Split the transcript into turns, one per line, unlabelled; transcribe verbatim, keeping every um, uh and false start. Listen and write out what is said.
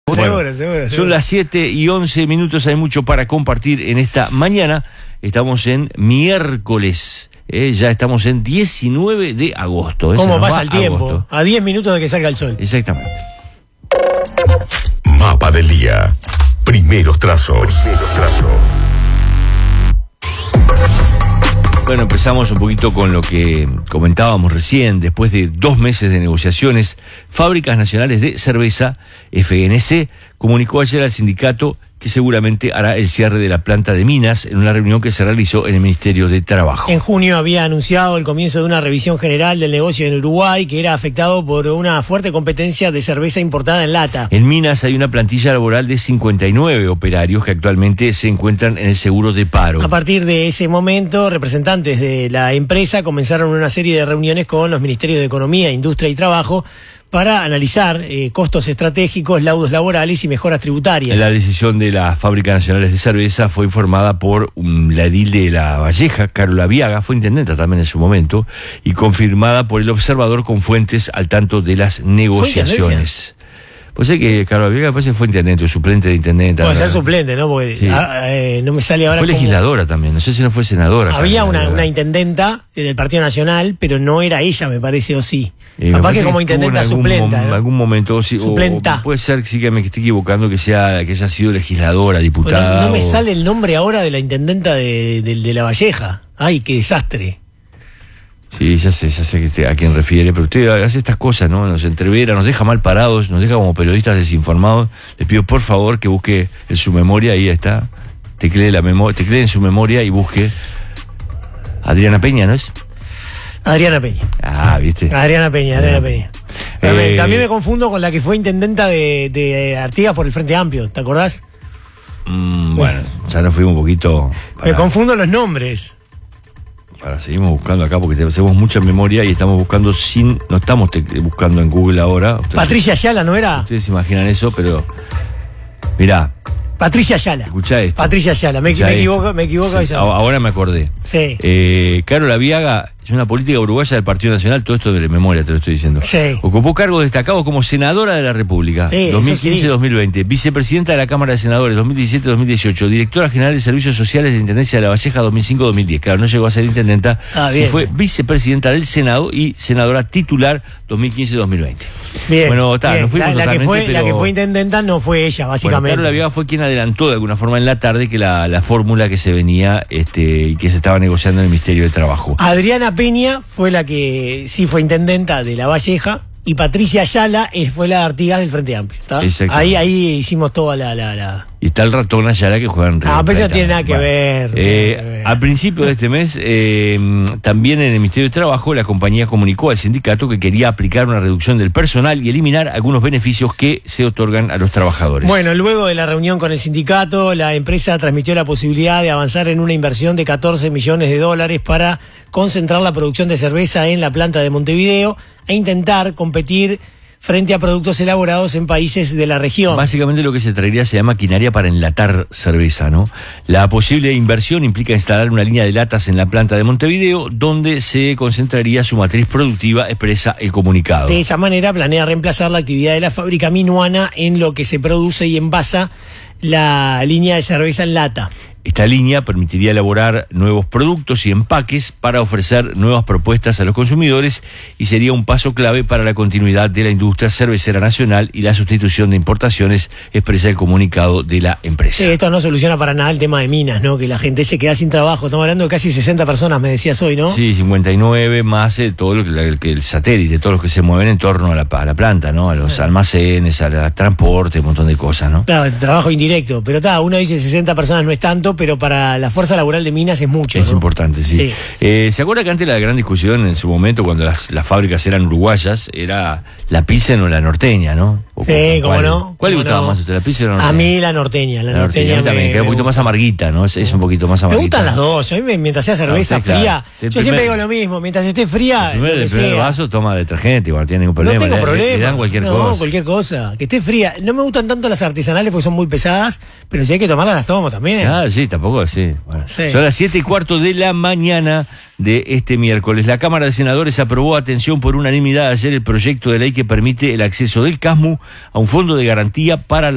Bueno,
seguro, seguro, seguro.
Son las siete y once minutos, hay mucho para compartir en esta mañana. Estamos en miércoles, eh, ya estamos en diecinueve de agosto.
¿Cómo pasa el tiempo?
Agosto.
A diez minutos de que salga el sol.
Exactamente.
Mapa del día. Primeros trazos. Primeros trazos.
Bueno, empezamos un poquito con lo que comentábamos recién. Después de dos meses de negociaciones, Fábricas Nacionales de Cerveza, F N C, comunicó ayer al sindicato que seguramente hará el cierre de la planta de Minas en una reunión que se realizó en el Ministerio de Trabajo.
En junio había anunciado el comienzo de una revisión general del negocio en Uruguay, que era afectado por una fuerte competencia de cerveza importada en lata.
En Minas hay una plantilla laboral de cincuenta y nueve operarios que actualmente se encuentran en el seguro de paro.
A partir de ese momento, representantes de la empresa comenzaron una serie de reuniones con los Ministerios de Economía, Industria y Trabajo para analizar eh, costos estratégicos, laudos laborales y mejoras tributarias.
La decisión de las Fábricas Nacionales de Cerveza fue informada por um, la edil de La Valleja, Carola Viaga, fue intendenta también en su momento, y confirmada por el observador con fuentes al tanto de las negociaciones. Pues sé que Carola Viaga parece que fue intendente o suplente de intendente.
Puede ser suplente, ¿no? Porque
sí.
a, eh, no me sale ahora.
Fue
como...
legisladora también, no sé si no fue senadora.
Había
Carola,
una, una intendenta del Partido Nacional, pero no era ella, me parece, o sí.
Eh,
Capaz que como intendenta
en algún
suplenta.
En
¿no?
algún momento, sí,
Suplenta.
O puede ser sí que me esté equivocando, que sea que haya sido legisladora, diputada.
Bueno, no me
o...
sale el nombre ahora de la intendenta de, de, de La Valleja. Ay, qué desastre.
Sí, ya sé, ya sé a quién refiere, pero usted hace estas cosas, ¿no? Nos entrevera, nos deja mal parados, nos deja como periodistas desinformados. Le pido por favor que busque en su memoria, ahí está, teclee la memoria, teclee en su memoria y busque Adriana Peña, ¿no es?
Adriana Peña.
Ah, ¿viste?
Adriana Peña, Adriana Peña. También,
Eh...
también me confundo con la que fue intendenta de, de Artigas por el Frente Amplio, ¿te acordás?
Mm, bueno, ya nos fuimos un poquito...
Para... Me confundo los nombres.
Para, seguimos buscando acá porque tenemos mucha memoria y estamos buscando sin... No estamos te, buscando en Google ahora. Ustedes,
Patricia Ayala, ¿no era?
Ustedes se imaginan eso, pero... Mirá.
Patricia Ayala.
Escuchá esto.
Patricia Ayala, me, me equivoco, me equivoco.
Sí, ahora me acordé.
Sí.
Eh, Carola Viaga es una política uruguaya del Partido Nacional, todo esto de memoria te lo estoy diciendo.
Sí.
Ocupó cargos destacados como senadora de la República,
sí,
dos mil quince a dos mil veinte, vicepresidenta de la Cámara de Senadores, dos mil diecisiete a dos mil dieciocho, directora general de Servicios Sociales de Intendencia de La Valleja, dos mil cinco a dos mil diez. Claro, no llegó a ser intendenta,
ah,
se
bien,
fue
bien.
vicepresidenta del Senado y senadora titular dos mil quince a dos mil veinte.
Bien,
bueno, está,
bien.
nos fuimos
la, la,
totalmente,
que fue,
pero...
la que fue intendenta no fue ella, básicamente.
Bueno, Carola Viaga fue quien adelantó de alguna forma en la tarde que la, la fórmula que se venía este, y que se estaba negociando en el Ministerio de Trabajo.
Adriana Peña fue la que sí fue intendenta de La Valleja y Patricia Ayala es, fue la de Artigas del Frente Amplio. Ahí, ahí hicimos toda la... la, la...
Y está el ratón Ayala que juega en
Ah, pero eso no tiene nada que bueno, ver.
Eh,
que ver.
Al principio de este mes, eh, también en el Ministerio de Trabajo, la compañía comunicó al sindicato que quería aplicar una reducción del personal y eliminar algunos beneficios que se otorgan a los trabajadores.
Bueno, luego de la reunión con el sindicato, la empresa transmitió la posibilidad de avanzar en una inversión de catorce millones de dólares para concentrar la producción de cerveza en la planta de Montevideo e intentar competir frente a productos elaborados en países de la región.
Básicamente lo que se traería sería maquinaria para enlatar cerveza, ¿no? La posible inversión implica instalar una línea de latas en la planta de Montevideo, donde se concentraría su matriz productiva, expresa el comunicado.
De esa manera planea reemplazar la actividad de la fábrica minuana en lo que se produce y envasa la línea de cerveza en lata.
Esta línea permitiría elaborar nuevos productos y empaques para ofrecer nuevas propuestas a los consumidores y sería un paso clave para la continuidad de la industria cervecera nacional y la sustitución de importaciones, expresa el comunicado de la empresa.
Sí, esto no soluciona para nada el tema de minas, ¿no? Que la gente se queda sin trabajo. Estamos hablando de casi sesenta personas, me decías hoy, ¿no?
Sí, cincuenta y nueve más eh, todo lo que, el, el satélite, todos los que se mueven en torno a la, a la planta, ¿no? A los sí. almacenes, al transporte, un montón de cosas, ¿no?
Claro, trabajo indirecto. Pero está, uno dice sesenta personas no es tanto, pero para la fuerza laboral de minas es mucho.
Es
¿no?
importante, sí. sí. Eh, ¿Se acuerda que antes la gran discusión en su momento, cuando las, las fábricas eran uruguayas, era la Pilsen o la norteña, ¿no? O,
sí, cómo no.
¿Cuál le gustaba
no?
más a usted, la Pilsen o la norteña?
A mí la norteña. La, la norteña, norteña
también,
me,
queda un poquito
gusta.
más amarguita, ¿no? Es, es un poquito más amarguita.
Me gustan las dos. A mí mientras sea cerveza no, fría, claro. yo primer, siempre digo lo mismo. Mientras esté fría,
el primer,
lo que
el primer
sea.
vaso toma detergente, igual no tiene ningún problema.
No tengo
le,
problema.
Le dan cualquier
no,
cosa.
cualquier cosa. Que esté fría. No me gustan tanto las artesanales porque son muy pesadas, pero si hay que tomarlas, las tomo también.
Ah, sí, tampoco, sí. Bueno.
sí.
Son las siete y cuarto de la mañana de este miércoles. La Cámara de Senadores aprobó, atención, por unanimidad ayer el proyecto de ley que permite el acceso del CASMU a un fondo de garantía para la